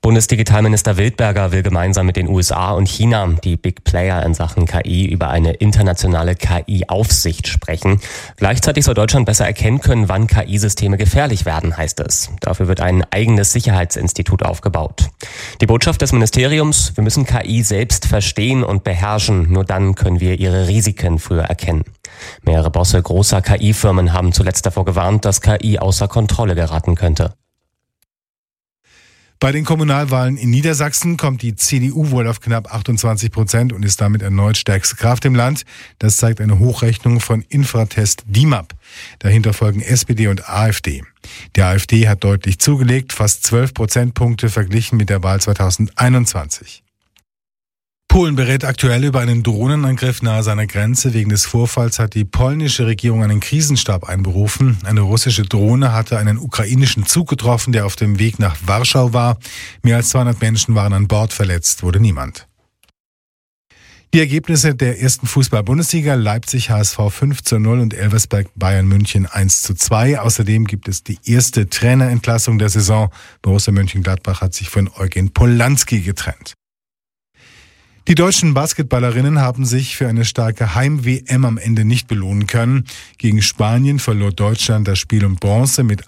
Bundesdigitalminister Wildberger will gemeinsam mit den USA und China, die Big Player in Sachen KI, über eine internationale KI-Aufsicht sprechen. Gleichzeitig soll Deutschland besser erkennen können, wann KI-Systeme gefährlich werden, heißt es. Dafür wird ein eigenes Sicherheitsinstitut aufgebaut. Die Botschaft des Ministeriums: Wir müssen KI selbst verstehen und beherrschen. Nur dann können wir ihre Risiken früher erkennen. Mehrere Bosse großer KI-Firmen haben zuletzt davor gewarnt, dass KI außer Kontrolle geraten könnte. Bei den Kommunalwahlen in Niedersachsen kommt die CDU wohl auf knapp 28% und ist damit erneut stärkste Kraft im Land. Das zeigt eine Hochrechnung von Infratest DIMAP. Dahinter folgen SPD und AfD. Die AfD hat deutlich zugelegt, fast 12 Prozentpunkte verglichen mit der Wahl 2021. Polen berät aktuell über einen Drohnenangriff nahe seiner Grenze. Wegen des Vorfalls hat die polnische Regierung einen Krisenstab einberufen. Eine russische Drohne hatte einen ukrainischen Zug getroffen, der auf dem Weg nach Warschau war. Mehr als 200 Menschen waren an Bord, verletzt wurde niemand. Die Ergebnisse der ersten Fußball-Bundesliga: Leipzig HSV 5:0 und Elversberg Bayern München 1:2. Außerdem gibt es die erste Trainerentlassung der Saison. Borussia Mönchengladbach hat sich von Eugen Polanski getrennt. Die deutschen Basketballerinnen haben sich für eine starke Heim-WM am Ende nicht belohnen können. Gegen Spanien verlor Deutschland das Spiel um Bronze mit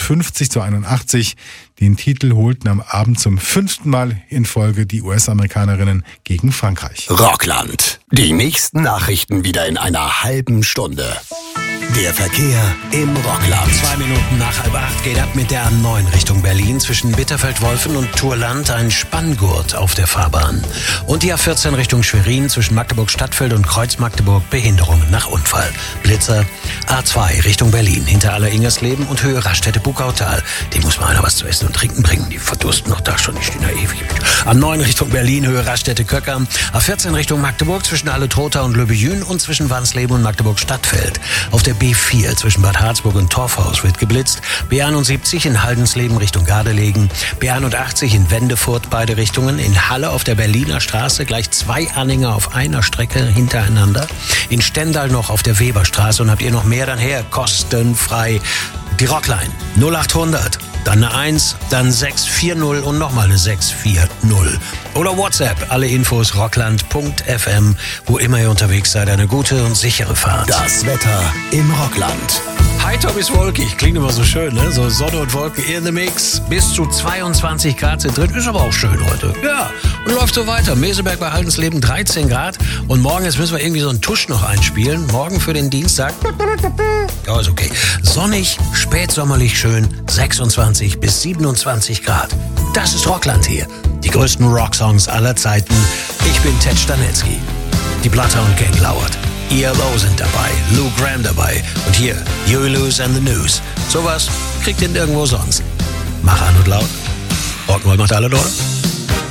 58:81. Den Titel holten am Abend zum 5. Mal in Folge die US-Amerikanerinnen gegen Frankreich. Rockland. Die nächsten Nachrichten wieder in einer halben Stunde. Der Verkehr im Rockland. 2 Minuten nach 7:30 geht ab mit der A9 Richtung Berlin. Zwischen Bitterfeld-Wolfen und Turland ein Spanngurt auf der Fahrbahn. Und die A14 Richtung Schwerin zwischen Magdeburg-Stadtfeld und Kreuz-Magdeburg Behinderungen nach Unfall. Blitzer. A2 Richtung Berlin hinter Aller-Ingersleben und Höhe Raststätte-Buckautal. Dem muss mal einer was zu essen und trinken bringen. Die verdursten noch da schon, die stehen da ewig. A9 Richtung Berlin, Höhe Raststätte-Köckern. A14 Richtung Magdeburg zwischen Alle-Trotha und Löbejün und zwischen Wansleben und Magdeburg-Stadtfeld. Auf der B4 zwischen Bad Harzburg und Torfhaus wird geblitzt. B71 in Haldensleben Richtung Gardelegen. B81 in Wendefurt beide Richtungen. In Halle auf der Berliner Straße gleich 2 Anhänger auf einer Strecke hintereinander. In Stendal noch auf der Weberstraße. Und habt ihr noch mehr, dann her. Kostenfrei. Die Rockline 0800. Dann eine 1, dann 640 und nochmal eine 640. Oder WhatsApp, alle Infos rockland.fm. Wo immer ihr unterwegs seid, eine gute und sichere Fahrt. Das Wetter im Rockland. Heiter bis wolkig, klingt immer so schön, ne? So Sonne und Wolken in the Mix. Bis zu 22 Grad sind drin, ist aber auch schön heute. Ja, und läuft so weiter. Meseberg bei Haldensleben 13 Grad. Und morgen, jetzt müssen wir irgendwie so einen Tusch noch einspielen. Morgen für den Dienstag. Ja, ist okay. Sonnig, spätsommerlich schön, 26 bis 27 Grad. Das ist Rockland hier. Die größten Rocksongs aller Zeiten. Ich bin Ted Stanetzky. Die Bloodhound Gang lauert. ELO sind dabei, Lou Gramm dabei und hier Huey Lewis and the News. Sowas kriegt ihr nirgendwo sonst. Mach an und laut. Rock'n'Roll macht alle Leute.